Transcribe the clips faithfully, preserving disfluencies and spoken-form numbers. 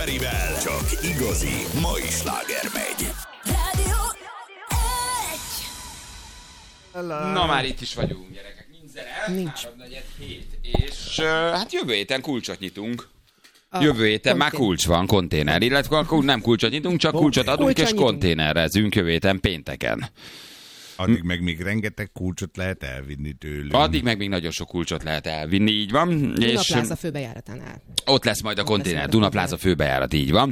Ferivel. Csak igazi mai sláger megy. Rádió egy. Na már itt is vagyunk, gyerekek. Nincs zene, Nincs. háromnegyed hét. És uh, hát jövő héten kulcsot nyitunk. A jövő héten már kulcs van, konténer. Illetve akkor nem kulcsot nyitunk, csak kulcsot adunk Kulcsot és nyitunk. konténerezünk jövő héten pénteken. Addig meg még rengeteg kulcsot lehet elvinni tőlünk. Addig meg még nagyon sok kulcsot lehet elvinni, így van. Dunapláza főbejáratánál. Ott lesz majd a konténer, majd a Dunapláza főbejárat, így van.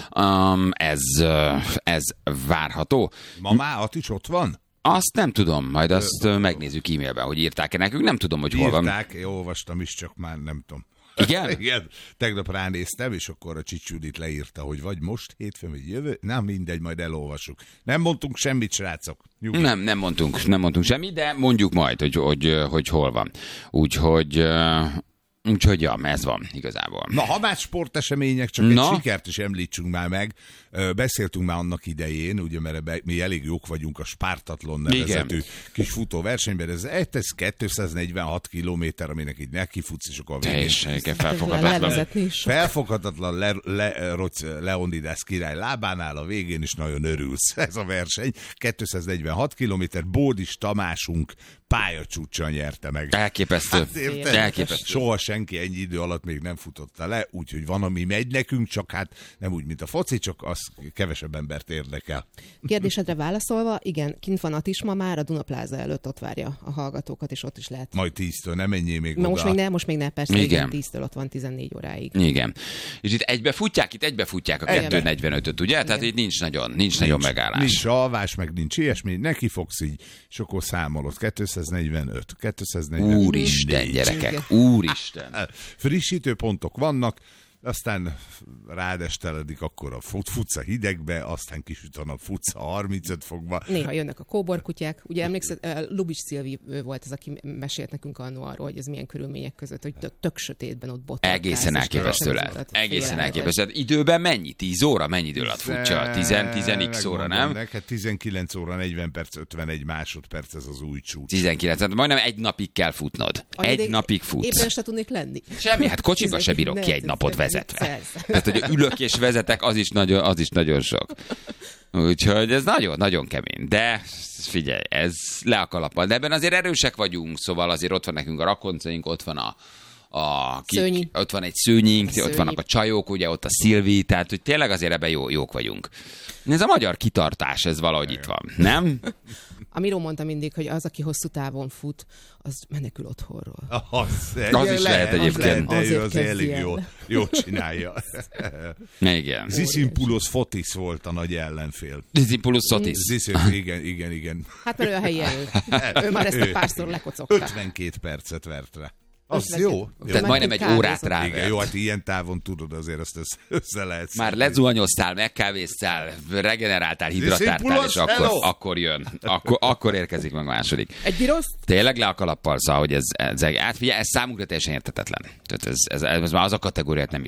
Um, ez, uh, ez várható. Ma már is ott van? Azt nem tudom, majd azt uh, megnézzük e-mailben, hogy írták-e nekünk. Nem tudom, hogy hol van. Írták, én olvastam is, csak már nem tudom. Igen? Igen, tegnap ránéztem, és akkor a Csics Judit leírta, hogy vagy most hétfőn, vagy jövő. Nem mindegy, majd elolvassuk. Nem mondtunk semmit, srácok. Nyugi. Nem, nem mondtunk, nem mondtunk semmit, de mondjuk majd, hogy, hogy, hogy hol van. Úgyhogy, uh, úgyhogy ja, ez van igazából. Na, ha már sportesemények, csak Na? egy sikert is említsünk már meg. Ö, Beszéltünk már annak idején, ugye, mert ebbe, mi elég jók vagyunk a Spártatlon nevezetű Igen. kis futóversenyben. Ez, ez kétszáznegyvenhat kilométer, aminek így nekifutsz, és akkor a végén... Teljesen felfoghatatlan. Levezetni is. Felfoghatatlan le, le, Roc, Leonidas király lábánál, a végén is nagyon örülsz. Ez a verseny. kétszáznegyvenhat kilométer, Bódis Tamásunk pályacsúccsal nyerte meg. Elképesztő. Hát érted? Elképesztő. Soha senki ennyi idő alatt még nem futotta le, úgyhogy van, ami megy nekünk, csak hát nem úgy, mint a foci, csak az kevesebb embert érdekel. Kérdésedre válaszolva, igen, kint van a Tisma már, a Dunapláza előtt ott várja a hallgatókat, és ott is lehet. Majd tíztől, nem menjél még Na, oda. most még ne, most még ne, persze, Igen. igen, tíztől ott van tizennégy óráig. Igen. És itt egybe futják, itt egybe futják a Igen. kettő negyvenötöt, ugye? Tehát itt nincs nagyon, nincs, nagyon megállás. Nincs alvás, meg nincs ilyesmi, neki fogsz így, és akkor számolod. kétszáznegyvenöt, kétszáznegyvennégy. Úristen, gyerekek, úristen. Frissítőpontok vannak, aztán rádesteledik, akkor a fut, futsz a hidegbe, aztán kisüt a nap, futsz a harmincöt fokba. Néha jönnek a kóborkutyák. Ugye emlékszel, Lubis Szilvi ő volt az, aki mesélt nekünk annó arról, hogy ez milyen körülmények között, hogy tök, tök sötétben ott botlott. Egészen elképesztő lett. Egészen elképesztő. Hát időben mennyi? tíz óra? Mennyi idő alatt futja? tíz x óra, nem? Hát tizenkilenc óra, negyven perc, ötvenegy másodperc, ez az új csúcs. tizenkilenc, hát majdnem egy napig kell futnod. Egy napig futsz. Éppen se tudnék lenni. Semmi, hát kocsiba se bírok ki egy napot vezetve. Tehát, hogy ülök és vezetek, az is nagyon, az is nagyon sok. Úgyhogy ez nagyon, nagyon kemény. De figyelj, ez le a kalappal. De ebben azért erősek vagyunk, szóval azért ott van nekünk a rakoncaink, ott van a A, kik, ott van egy szőnyink, a ott vannak a csajok, ugye ott a Szilvi, tehát hogy tényleg azért ebben jó, jók vagyunk. Ez a magyar kitartás, ez valahogy itt van, nem? A Miró mondta mindig, hogy az, aki hosszú távon fut, az menekül otthonról. Az, az is lehet egyébként. De ő Azért azért elég kezdj jó, el. jó csinálja. Igen. Zisimpoulos Fotis volt a nagy ellenfél. Zisimpoulos Fotis. Zisimpoulos, igen, igen, igen. Hát mert ő a helyi elő. Ő már ezt a párszor lekocogta. ötvenkét percet vert rá. Az ötvenkét. jó. jó. Tehát majdnem egy Kávézott. órát rá. Igen, jó, hát ilyen távon tudod, azért ezt össze, össze lehet. Már lezuhanyoztál, megkávéztál, regeneráltál, hidratáltál, Zisimpoulos, és akkor, hello! akkor jön. Akkor, akkor érkezik meg második. Egy giroszt? Tényleg le a kalappal, szóval, hogy ez, ez, ez, hát figyelj, ez számunkra teljesen értetetlen. Tehát ez, ez, ez már az a kategóriát nem